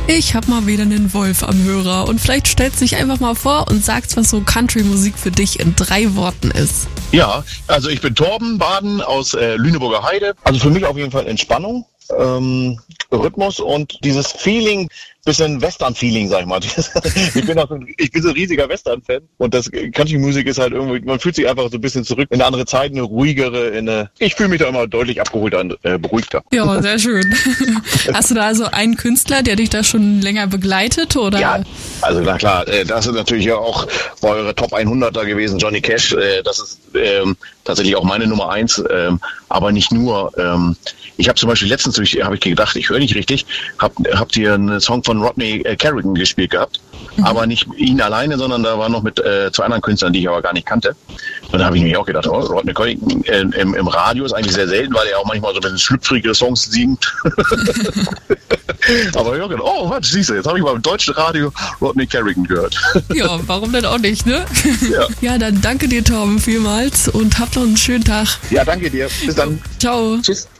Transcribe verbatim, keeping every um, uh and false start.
Ich habe mal wieder einen Wolf am Hörer und vielleicht stellst du dich einfach mal vor und sagst, was so Country-Musik für dich in drei Worten ist. Ja, also ich bin Torben Baden aus äh, Lüneburger Heide. Also für mich auf jeden Fall Entspannung, ähm, Rhythmus und dieses Feeling, bisschen Western-Feeling, sag ich mal. ich, bin auch so, ich bin so ein riesiger Western-Fan und das Country-Musik ist halt irgendwie, man fühlt sich einfach so ein bisschen zurück in eine andere Zeit, eine ruhigere, in eine, ich fühle mich da immer deutlich abgeholter und äh, beruhigter. Ja, sehr schön. Hast du da also einen Künstler, der dich da schon länger begleitet, oder? Ja, also na klar, äh, das ist natürlich ja auch bei eurer Top hunderter gewesen, Johnny Cash, äh, das ist ähm, tatsächlich auch meine Nummer eins, ähm, aber nicht nur. Ähm, ich habe zum Beispiel letztens, habe ich gedacht, ich höre nicht richtig, hab, habt ihr einen Song von Rodney äh, Carrigan gespielt gehabt, mhm. aber nicht ihn alleine, sondern da war noch mit äh, zwei anderen Künstlern, die ich aber gar nicht kannte. Und da habe ich mir auch gedacht, oh, Rodney Carrigan äh, im, im Radio ist eigentlich sehr selten, weil er auch manchmal so ein bisschen schlüpfrige Songs singt. Aber ich habe gedacht, oh, was, siehst du, jetzt habe ich mal im deutschen Radio Rodney Carrigan gehört. Ja, warum denn auch nicht, ne? Ja. Ja, dann danke dir, Torben, vielmals und habt noch einen schönen Tag. Ja, danke dir. Bis dann. Ciao. Tschüss.